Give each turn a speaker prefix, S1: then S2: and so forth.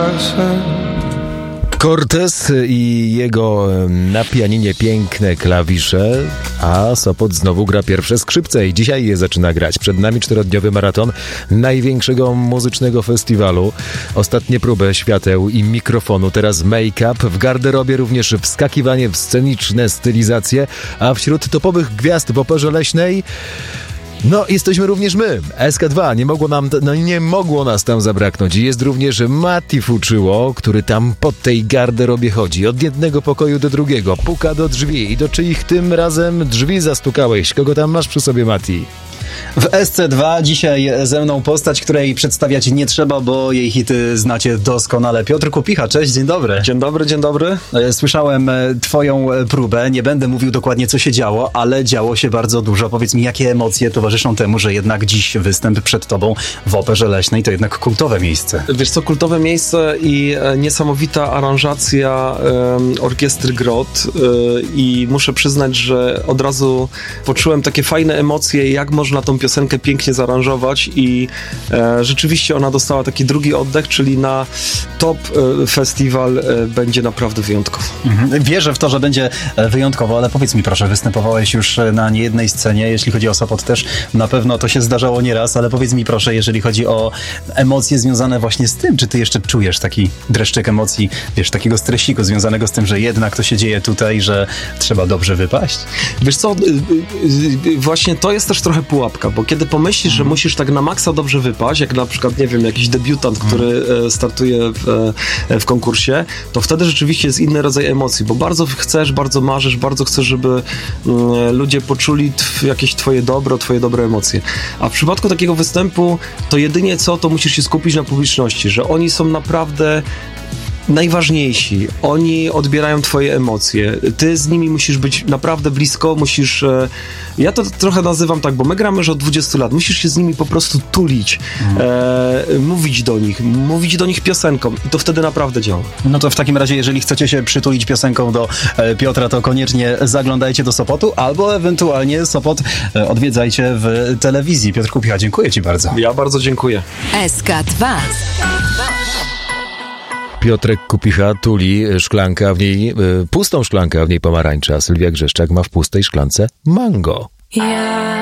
S1: Cortez i jego na pianinie piękne klawisze, a Sopot znowu gra pierwsze skrzypce i dzisiaj je zaczyna grać. Przed nami 4-dniowy maraton największego muzycznego festiwalu. Ostatnie próby świateł i mikrofonu, teraz make-up, w garderobie również wskakiwanie w sceniczne stylizacje, a wśród topowych gwiazd w Operze Leśnej jesteśmy również my, SK2, nie mogło nas tam zabraknąć. Jest również Mati Fuczyło, który tam po tej garderobie chodzi, od jednego pokoju do drugiego, puka do drzwi. I do czyich tym razem drzwi zastukałeś? Kogo tam masz przy sobie, Mati?
S2: W SC2 dzisiaj ze mną postać, której przedstawiać nie trzeba, bo jej hity znacie doskonale. Piotr Kupicha, cześć, dzień dobry.
S3: Dzień dobry.
S2: Słyszałem twoją próbę, nie będę mówił dokładnie co się działo, ale działo się bardzo dużo. Powiedz mi, jakie emocje towarzyszą temu, że jednak dziś występ przed tobą w Operze Leśnej to jednak kultowe miejsce.
S3: Wiesz co, kultowe miejsce i niesamowita aranżacja orkiestry Grot i muszę przyznać, że od razu poczułem takie fajne emocje, jak można tą piosenkę pięknie zaaranżować i rzeczywiście ona dostała taki drugi oddech, czyli na top festiwal będzie naprawdę wyjątkowo.
S2: Wierzę w to, że będzie wyjątkowo, ale powiedz mi proszę, występowałeś już na niejednej scenie, jeśli chodzi o Sopot też na pewno to się zdarzało nieraz, ale powiedz mi proszę, jeżeli chodzi o emocje związane właśnie z tym, czy ty jeszcze czujesz taki dreszczyk emocji, wiesz, takiego stresiku związanego z tym, że jednak to się dzieje tutaj, że trzeba dobrze wypaść?
S3: Wiesz co, właśnie to jest też trochę pułapka, bo kiedy pomyślisz, że musisz tak na maksa dobrze wypaść, jak na przykład, nie wiem, jakiś debiutant, który startuje w konkursie, to wtedy rzeczywiście jest inny rodzaj emocji, bo bardzo chcesz, bardzo marzysz, bardzo chcesz, żeby ludzie poczuli jakieś twoje dobro, twoje dobre emocje. A w przypadku takiego występu, to jedynie to musisz się skupić na publiczności, że oni są naprawdę najważniejsi. Oni odbierają twoje emocje. Ty z nimi musisz być naprawdę blisko, musisz... Ja to trochę nazywam tak, bo my gramy już od 20 lat. Musisz się z nimi po prostu tulić, mówić do nich piosenką i to wtedy naprawdę działa.
S2: No to w takim razie, jeżeli chcecie się przytulić piosenką do Piotra, to koniecznie zaglądajcie do Sopotu, albo ewentualnie Sopot odwiedzajcie w telewizji. Piotr Kupicha, dziękuję ci bardzo.
S3: Ja bardzo dziękuję.
S4: SK2.
S1: Piotrek Kupicha tuli szklankę, a w niej pustą szklankę, a w niej pomarańcza. Sylwia Grzeszczak ma w pustej szklance mango.